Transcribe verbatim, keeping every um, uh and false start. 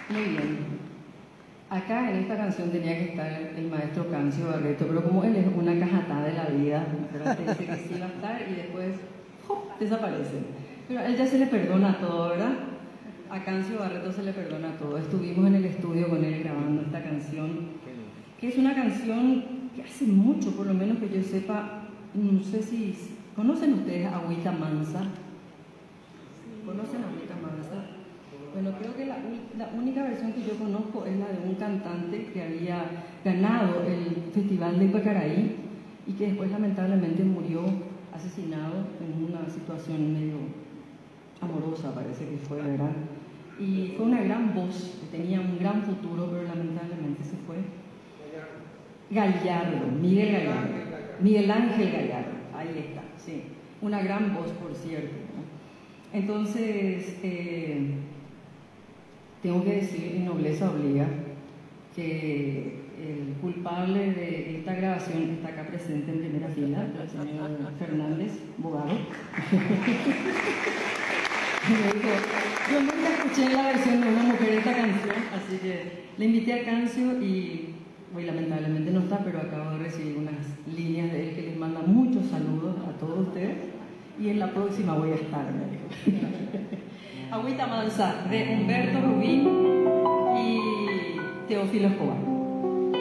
Muy bien. Acá en esta canción tenía que estar el maestro Cancio Barreto, pero como él es una cajatada de la vida, ¿verdad? Te dice que sí va a estar y después ¡oh!, desaparece. Pero a él ya se le perdona todo, ¿verdad? A Cancio Barreto se le perdona todo. Estuvimos en el estudio con él grabando esta canción, que es una canción que hace mucho, por lo menos que yo sepa, no sé si... ¿Conocen ustedes a Agüita Mansa? ¿Conocen a Agüita Mansa? Bueno, creo que la, la única versión que yo conozco es la de un cantante que había ganado el Festival de Pacaraí y que después lamentablemente murió asesinado en una situación medio amorosa, parece que fue, ¿verdad? Y fue una gran voz, que tenía un gran futuro, pero lamentablemente se fue. Gallardo, Miguel Gallardo, Miguel Ángel Gallardo, ahí está, sí. Una gran voz, por cierto, ¿no? Entonces, eh, tengo que decir, en nobleza obliga, que el culpable de esta grabación está acá presente en primera fila, el señor Fernández, abogado. Me dijo, yo nunca escuché la versión de una mujer de esta canción, así que le invité a Cancio y hoy lamentablemente no está, pero acabo de recibir unas líneas de él que les manda muchos saludos a todos ustedes y en la próxima voy a estar, me dijo. Agüita Mansa, de Humberto Rubín y Teófilo Escobar.